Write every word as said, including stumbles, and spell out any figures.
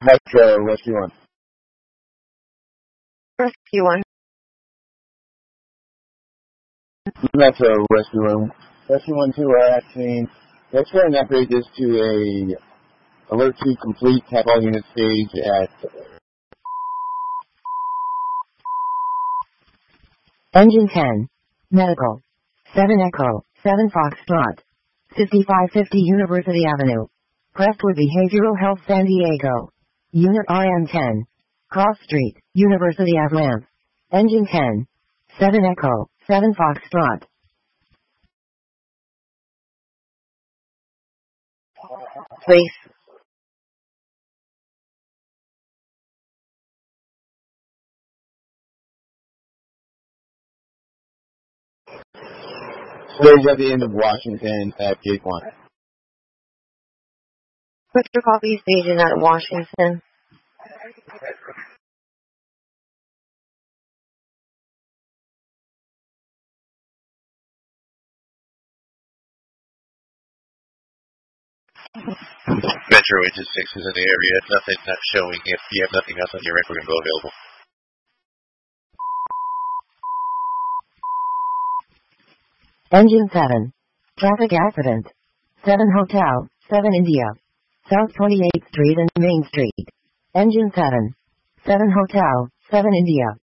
Metro Rescue one. Rescue one. Metro Rescue one. Rescue one two are at scene. Let's try and upgrade this to a alert to complete. Have all units stage at Engine ten. Medical. seven Echo. seven Foxtrot. fifty-five fifty University Avenue. Crestwood Behavioral Health San Diego. Unit R M ten. Cross Street, University Avenue. Engine ten. seven Echo. seven Foxtrot. Please. stage at the end of Washington at gate one. Victor copy station at Washington. Metro Engine six is in the area. Nothing not showing. If you have nothing else on your record, we're going to go available. Engine seven. Traffic accident. seven Hotel, seven India. South twenty-eighth Street and Main Street. Engine seven. seven Hotel, seven India.